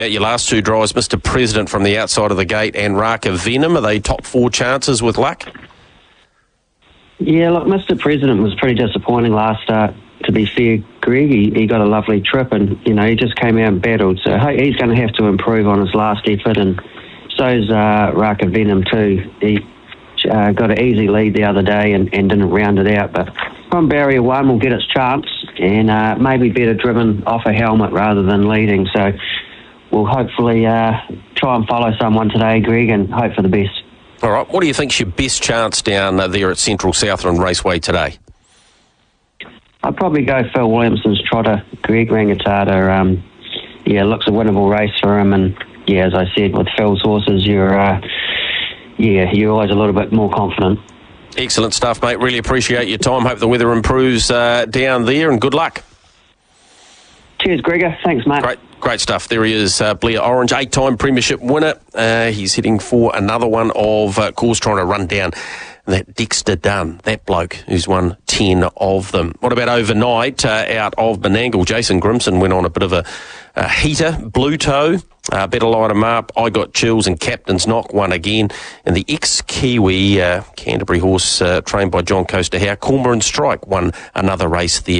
At your last two drives, Mr. President from the outside of the gate and Raka Venom, are they top four chances with luck? Yeah, look, Mr. President was pretty disappointing last start, to be fair, Greg. He got a lovely trip and, he just came out and battled. So he's going to have to improve on his last effort, and so's Raka Venom too. He got an easy lead the other day and didn't round it out. But from barrier one will get its chance and maybe better driven off a helmet rather than leading. So we'll hopefully try and follow someone today, Greg, and hope for the best. All right, what do you think's your best chance down there at Central Southland Raceway today? I'd probably go Phil Williamson's trotter, Greg Rangitata. Looks a winnable race for him, and as I said, with Phil's horses, you're always a little bit more confident. Excellent stuff, mate. Really appreciate your time. Hope the weather improves down there, and good luck. Cheers, Gregor. Thanks, mate. Great stuff. There he is, Blair Orange, 8-time premiership winner. He's heading for another one of course, trying to run down that Dexter Dunn, that bloke who's won 10 of them. What about overnight out of Menangle? Jason Grimson went on a bit of a heater, Blue Toe, Better Light 'em Up, I Got Chills, and Captain's Knock won again. And the ex-Kiwi Canterbury horse trained by John Coaster Howe, Cormoran Strike, won another race there.